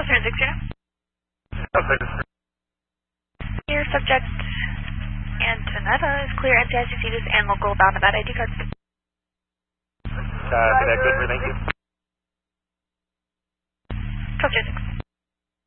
Turn 6 here. Your subject Antonetta is clear. NCIC CDs and local bound about ID cards. Good, thank you. 12 6.